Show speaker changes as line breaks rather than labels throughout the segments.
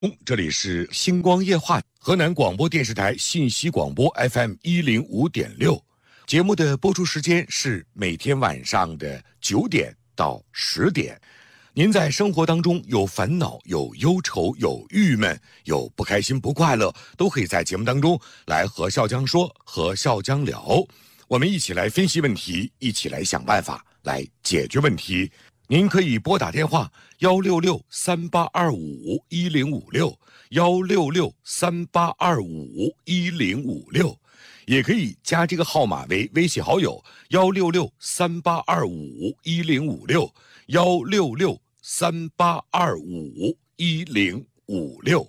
这里是星光夜话，河南广播电视台信息广播 FM105.6，节目的播出时间是每天晚上的9点到10点。您在生活当中有烦恼、有忧愁、有郁闷、有不开心、不快乐，都可以在节目当中来和笑江说，和笑江聊，我们一起来分析问题，一起来想办法，来解决问题。您可以拨打电话166-3825-1056，166-3825-1056，也可以加这个号码为微信好友166-3825-1056，166-3825-1056。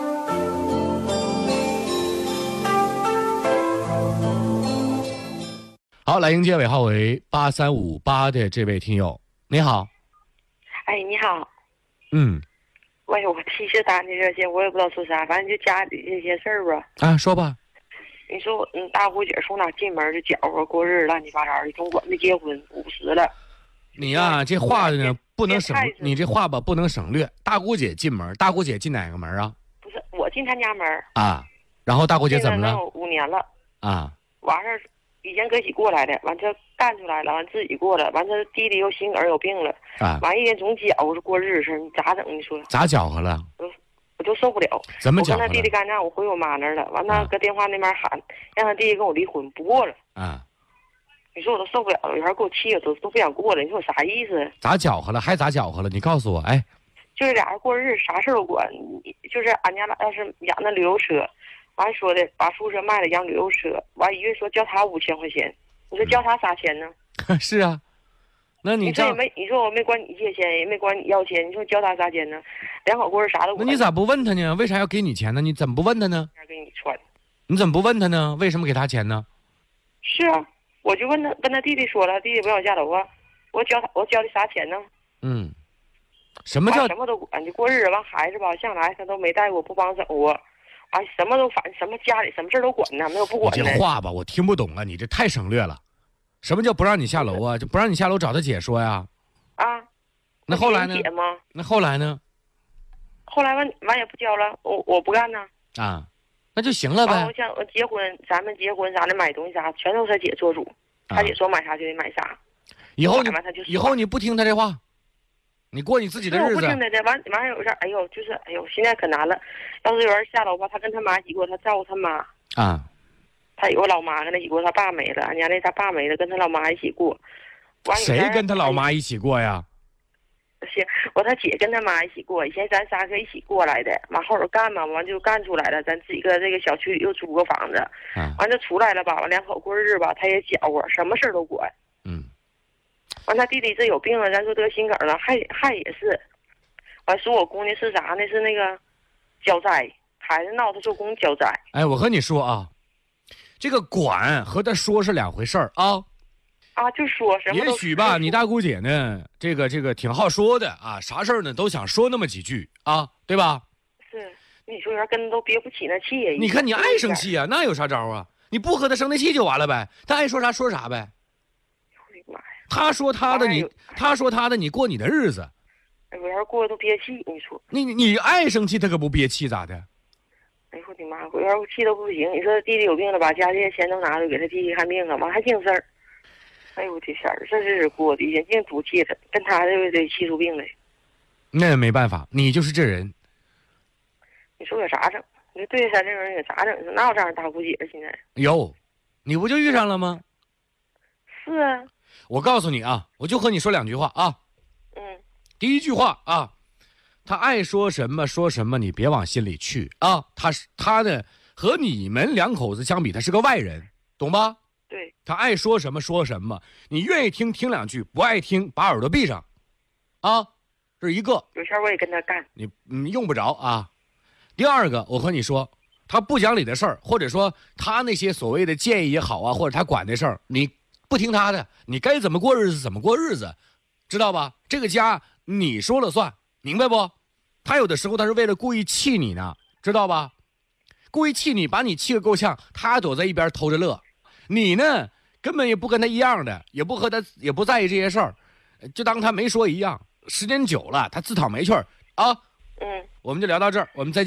好，来迎接尾号为8358的这位听友，你好。
哎，你好。哎呦，我提示打你热线，我也不知道说啥，反正就家里这些事儿吧。
啊，说吧。
你说大姑姐从哪进门就搅和过日乱七八糟的，从我没结婚50了。
你呀，这话呢不能省，你这话吧不能省略。大姑姐进门，大姑姐进哪个门啊？
不是，我进她家门
啊。然后大姑姐怎么了
？5年了
啊。
完事儿，以前搁一起过来的，完这干出来了，完自己过了，完这弟弟又心梗有病了
啊。
完一天总搅和过日子，你咋整？你说
咋搅和了？
我就受不了。
怎么搅和了？
我跟他弟弟干仗，我回我妈那儿了，完他搁电话那边喊，让他弟弟跟我离婚，不过了
啊。
你说我都受不了了，有人给我气的都不想过了，你说我啥意思？
咋搅和了？还咋搅和了？你告诉我，哎。
就是俩人过日子，啥事都管。就是俺家要是养那旅游车，完说的把宿舍卖了养旅游车，完一月说交他5000块钱，你说交他啥钱呢？
是啊，那你
说也没，你说我没管你借钱，也没管你要钱，你说交他啥钱呢？两口过日啥都管。
那你咋不问他呢？为啥要给你钱呢？你怎么不问他呢？
给你穿。
你怎么不问他呢？为什么给他钱呢？
是啊，我就问他，跟他弟弟说了，弟弟不让我下楼啊，我交的啥钱呢？
什么叫
什么都管？就过日子，完孩子吧，向来他都没带我，不帮手我，完什么都反，什么家里什么事都管呢，没有不管的。
你这话吧，我听不懂啊，你这太省略了。什么叫不让你下楼啊？就不让你下楼找他姐说呀？
啊，
那后来呢？
姐吗？
那后来呢？
后来完也不交了，我不干呢。
啊，那就行了呗。
我想结婚，咱们结婚啥的，买东西啥，全都是他姐做主，他姐说买啥就得买啥。
以后你不听他这话，你过你自己的日子。
我不听他的，完有事，现在可难了。要是有人下楼吧，他跟他妈一起过，他照顾他妈。
啊。
他有个老妈跟他一起过，他爸没了，俺家那他爸没了，跟他老妈一起过。
谁跟他老妈一起过呀？
是他姐跟他妈一起过，以前咱仨是一起过来的，完后头干嘛，完就干出来了，咱自己搁这个小区里又租个房子，完就出来了吧，完两口过日子吧，他也搅和，什么事都管。完他弟弟这有病了，咱说得心梗了，还也是，完说我姑娘是啥呢？是那个交灾，孩子闹，他说姑娘交灾。
哎，我和你说啊，这个管和他说是两回事儿啊。
就说什么
也许吧，你大姑姐呢，这个挺好说的啊，啥事儿呢都想说那么几句啊，对吧？
是，你说人跟都憋不起那气呀。
你看你爱生气啊，那有啥招啊？你不和他生那气就完了呗，他爱说啥说啥呗。他说他的，你过你的日子。
我要是过都憋气，你说。
你爱生气，他可不憋气咋的？
哎呦我的妈！我要是气都不行。你说弟弟有病了，把家这些钱都拿出给他弟弟看病啊，完还净事儿。哎呦我的天儿，这日子过的眼净赌气了，跟他这得气出病来。
那也没办法，你就是这人。
你说有啥整？你说对着他这人有啥整？哪有这样大姑姐现在？
有，你不就遇上了吗？
是啊。
我告诉你啊，我就和你说两句话啊。第一句话啊，他爱说什么说什么，你别往心里去啊。他呢和你们两口子相比，他是个外人，懂吧？
对。
他爱说什么说什么，你愿意听听两句，不爱听把耳朵闭上，啊，这是一个。
有事我也跟他干。
你用不着啊。第二个，我和你说，他不讲理的事儿，或者说他那些所谓的建议也好啊，或者他管的事儿，你不听他的，你该怎么过日子怎么过日子，知道吧？这个家你说了算，明白不？他有的时候他是为了故意气你呢，知道吧？故意气你，把你气个够呛，他躲在一边偷着乐，你呢根本也不跟他一样的，也不和他，也不在意这些事儿，就当他没说一样。时间久了，他自讨没趣儿啊。
嗯，
我们就聊到这儿，我们再见。